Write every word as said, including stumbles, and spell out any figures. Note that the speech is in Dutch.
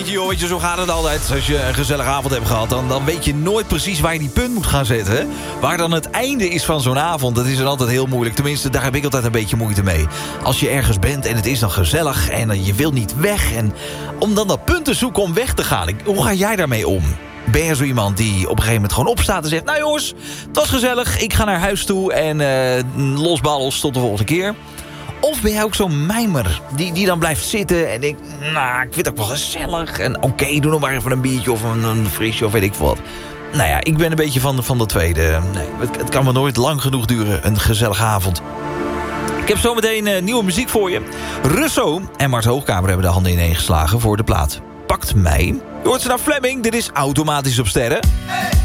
je, joh. Weet je, zo gaat het altijd. Als je een gezellige avond hebt gehad, dan, dan weet je nooit precies waar je die punt moet gaan zetten. Waar dan het einde is van zo'n avond, dat is dan altijd heel moeilijk. Tenminste, daar heb ik altijd een beetje moeite mee. Als je ergens bent en het is dan gezellig en je wilt niet weg. En om dan dat punt te zoeken om weg te gaan. Ik, hoe ga jij daarmee om? Ben je zo iemand die op een gegeven moment gewoon opstaat en zegt... nou jongens, het was gezellig, ik ga naar huis toe en uh, los babbels tot de volgende keer? Of ben jij ook zo'n mijmer die, die dan blijft zitten en denkt... nou, ik vind het ook wel gezellig. En oké, okay, doe nog maar even een biertje of een, een frisje of weet ik veel wat. Nou ja, ik ben een beetje van, van de tweede. Nee, het, het kan me nooit lang genoeg duren, een gezellige avond. Ik heb zometeen uh, nieuwe muziek voor je. Russo en Mart Hoogkamer hebben de handen ineen geslagen voor de plaat Pakt Mij. Je hoort ze naar Fleming, dit is Automatisch op Sterren. Hey!